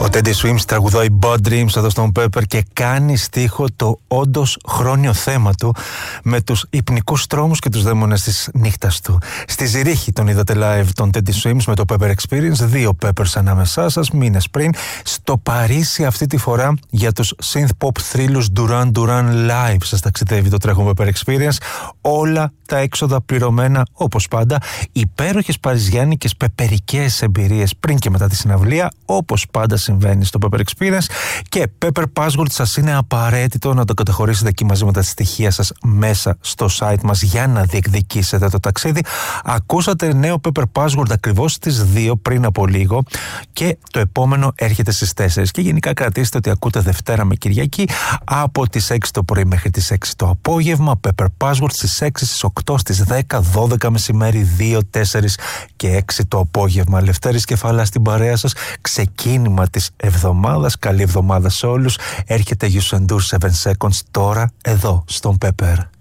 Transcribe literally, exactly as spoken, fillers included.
Ο Teddy Swims τραγουδάει Bad Dreams εδώ στον Pepper και κάνει στίχο το όντως χρόνιο θέμα του με τους υπνικούς τρόμους και τους δαίμονες της νύχτας του. Στη Ζηρίχη τον είδατε live τον Teddy Swims με το Pepper Experience, δύο Peppers ανάμεσά σας μήνες πριν. Στο Παρίσι αυτή τη φορά για τους synth pop θρύλους Duran Duran Live σας ταξιδεύει το τρέχον Pepper Experience. Όλα τα έξοδα πληρωμένα όπως πάντα. Υπέροχες παριζιάνικες πεπερικές εμπειρίες πριν και μετά τη συναυλία, όπως πάντα συμβαίνει στο Pepper Experience. Και Pepper Password σας είναι απαραίτητο να το καταχωρήσετε εκεί μαζί με τα στοιχεία σας μέσα στο site μας για να διεκδικήσετε το ταξίδι. Ακούσατε νέο Pepper Password ακριβώς στις δύο πριν από λίγο και το επόμενο έρχεται στις τέσσερις. Και γενικά κρατήστε ότι ακούτε Δευτέρα με Κυριακή από τις έξι το πρωί μέχρι τις έξι το απόγευμα. Pepper Password στις έξι, στις οκτώ, στις δέκα, δώδεκα μεσημέρι, δύο, τέσσερα και έξι το απόγευμα. Λευτέρης Κεφαλά στην παρέα σας. Ξεκίνημα της εβδομάδας. Καλή εβδομάδα σε όλους. Έρχεται You Can Do seven seconds τώρα εδώ στον Pepper.